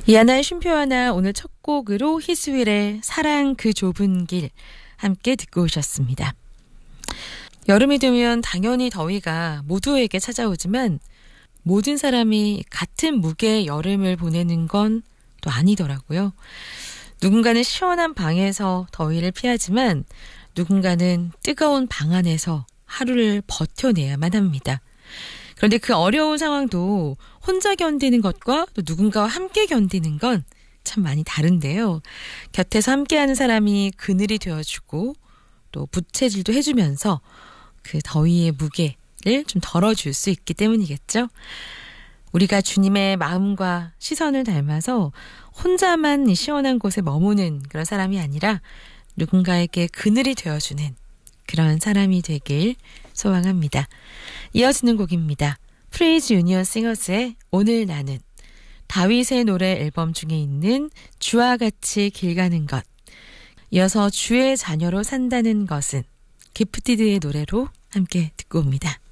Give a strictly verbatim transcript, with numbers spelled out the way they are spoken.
이하나의 쉼표 하나, 오늘 첫 곡으로 히스윌의 사랑 그 좁은 길 함께 듣고 오셨습니다. 여름이 되면 당연히 더위가 모두에게 찾아오지만 모든 사람이 같은 무게의 여름을 보내는 건 또 아니더라고요. 누군가는 시원한 방에서 더위를 피하지만 누군가는 뜨거운 방 안에서 하루를 버텨내야만 합니다. 그런데 그 어려운 상황도 혼자 견디는 것과 또 누군가와 함께 견디는 건 참 많이 다른데요. 곁에서 함께하는 사람이 그늘이 되어주고 또 부채질도 해주면서 그 더위의 무게를 좀 덜어줄 수 있기 때문이겠죠. 우리가 주님의 마음과 시선을 닮아서 혼자만 시원한 곳에 머무는 그런 사람이 아니라 누군가에게 그늘이 되어주는 그런 사람이 되길 소망합니다. 이어지는 곡입니다. 프레이즈 유니언 싱어스의 오늘 나는, 다윗의 노래 앨범 중에 있는 주와 같이 길 가는 것, 이어서 주의 자녀로 산다는 것은 기프티드의 노래로 함께 듣고 옵니다.